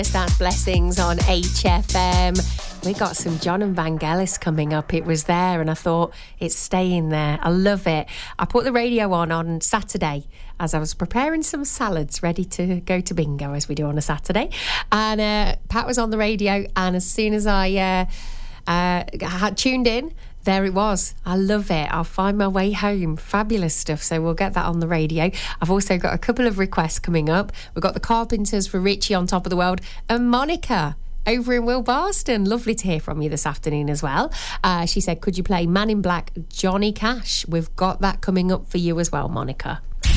That's Blessings on HFM. We got some John and Vangelis coming up. It was there and I thought it's staying there. I love it. I put the radio on Saturday as I was preparing some salads ready to go to bingo as we do on a Saturday. And Pat was on the radio and as soon as I had tuned in, there it was. I love it. I'll find my way home. Fabulous stuff. So we'll get that on the radio. I've also got a couple of requests coming up. We've got the Carpenters for Richie on Top of the World and Monica over in Wilbarston. Lovely to hear from you this afternoon as well. She said, could you play Man in Black, Johnny Cash? We've got that coming up for you as well, Monica.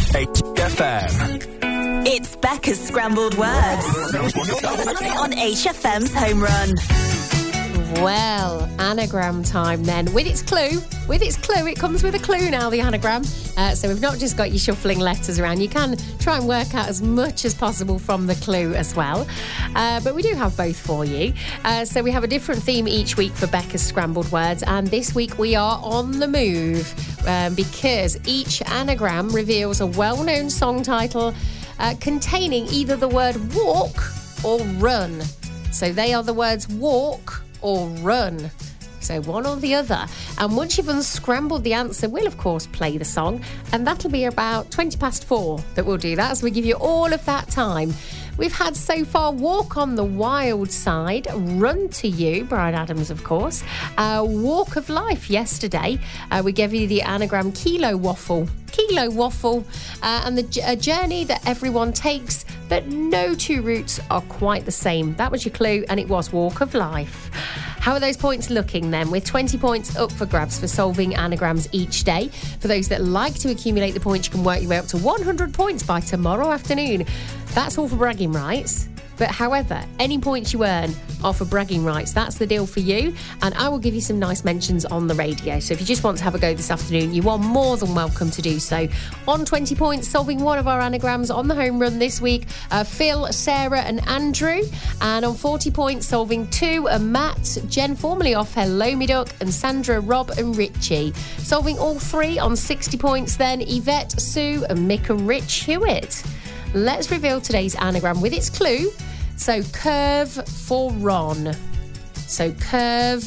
HFM. It's Becca's Scrambled Words on HFM's Home Run. Well, anagram time then. With its clue, it comes with a clue now, the anagram. So we've not just got you shuffling letters around. You can try and work out as much as possible from the clue as well. But we do have both for you. So we have a different theme each week for Becca's Scrambled Words. And this week we are on the move because each anagram reveals a well-known song title containing either the word walk or run. So they are the words walk or run. So one or the other. And once you've unscrambled the answer, we'll of course play the song. And that'll be about 4:20 that we'll do that. So we give you all of that time. We've had so far Walk on the Wild Side, Run to You, Bryan Adams of course, Walk of Life yesterday. We gave you the anagram Kilo Waffle, and a journey that everyone takes, but no two routes are quite the same. That was your clue, and it was Walk of Life. How are those points looking then? With 20 points up for grabs for solving anagrams each day. For those that like to accumulate the points, you can work your way up to 100 points by tomorrow afternoon. That's all for bragging rights. But however, any points you earn are for bragging rights. That's the deal for you. And I will give you some nice mentions on the radio. So if you just want to have a go this afternoon, you are more than welcome to do so. On 20 points, solving one of our anagrams on the home run this week, Phil, Sarah and Andrew. And on 40 points, solving two, Matt, Jen, formerly off Hello Me Duck, and Sandra, Rob and Richie. Solving all three on 60 points then, Yvette, Sue and Mick and Rich Hewitt. Let's reveal today's anagram with its clue. So curve for Ron. Curve,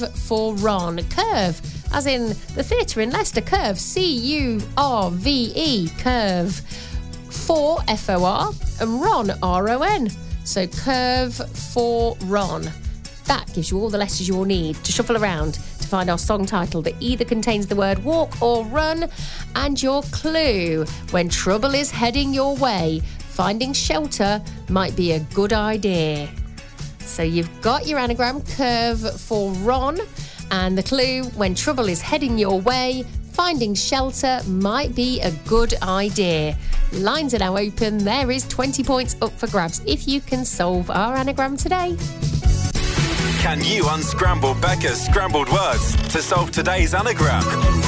as in the theatre in Leicester. Curve, C-U-R-V-E, curve. For, F-O-R, and Ron, R-O-N. So curve for Ron. That gives you all the letters you will need to shuffle around to find our song title that either contains the word walk or run, and your clue. When trouble is heading your way, finding shelter might be a good idea. So you've got your anagram, curve for Ron, and the clue, when trouble is heading your way, finding shelter might be a good idea. Lines are now open. There is 20 points up for grabs if you can solve our anagram today. Can you unscramble Becca's scrambled words to solve today's anagram?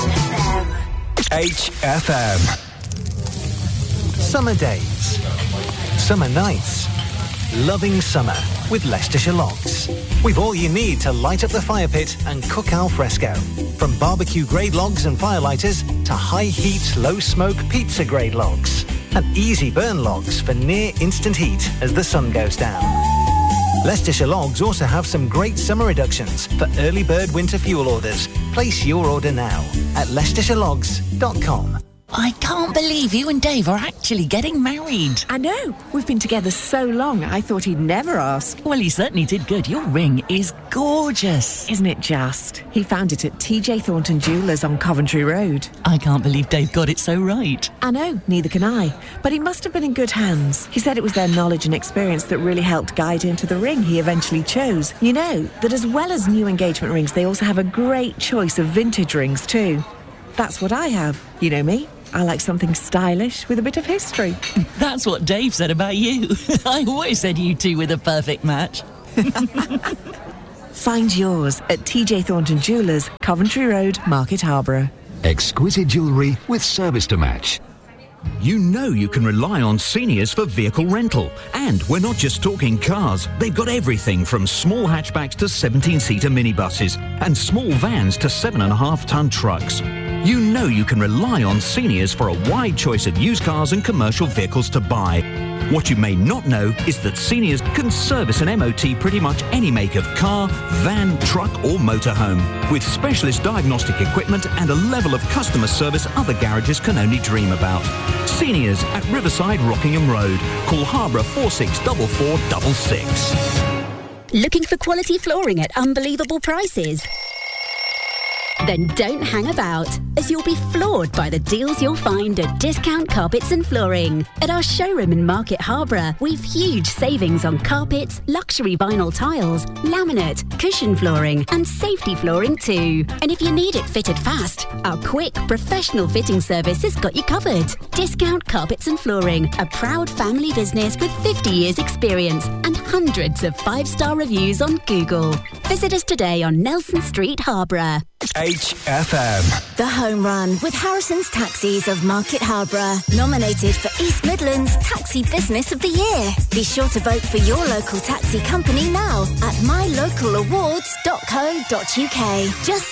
HFM. Summer days, summer nights, loving summer with Leicestershire Logs. We've all you need to light up the fire pit and cook al fresco. From barbecue grade logs and firelighters to high heat, low smoke pizza grade logs. And easy burn logs for near instant heat as the sun goes down. Leicestershire Logs also have some great summer reductions for early bird winter fuel orders. Place your order now at leicestershire.com. I can't believe you and Dave are actually getting married. I know. We've been together so long, I thought he'd never ask. Well, he certainly did good. Your ring is gorgeous. Isn't it just? He found it at TJ Thornton Jewellers on Coventry Road. I can't believe Dave got it so right. I know, neither can I. But he must have been in good hands. He said it was their knowledge and experience that really helped guide him to the ring he eventually chose. You know, that as well as new engagement rings, they also have a great choice of vintage rings too. That's what I have. You know me. I like something stylish with a bit of history. That's what Dave said about you. I always said you two were the perfect match. Find yours at TJ Thornton Jewellers, Coventry Road, Market Harborough. Exquisite jewellery with service to match. You know you can rely on Seniors for vehicle rental. And we're not just talking cars. They've got everything from small hatchbacks to 17-seater minibuses and small vans to 7.5-ton trucks. You know you can rely on Seniors for a wide choice of used cars and commercial vehicles to buy. What you may not know is that Seniors can service an MOT pretty much any make of car, van, truck or motorhome, with specialist diagnostic equipment and a level of customer service other garages can only dream about. Seniors at Riverside Rockingham Road. Call Harborough 464466. Looking for quality flooring at unbelievable prices? Then don't hang about, as you'll be floored by the deals you'll find at Discount Carpets and Flooring. At our showroom in Market Harborough, we've huge savings on carpets, luxury vinyl tiles, laminate, cushion flooring and safety flooring too. And if you need it fitted fast, our quick, professional fitting service has got you covered. Discount Carpets and Flooring, a proud family business with 50 years experience and hundreds of 5-star reviews on Google. Visit us today on Nelson Street, Harborough. HFM. The Home Run with Harrison's Taxis of Market Harborough. Nominated for East Midlands Taxi Business of the Year. Be sure to vote for your local taxi company now at mylocalawards.co.uk. Just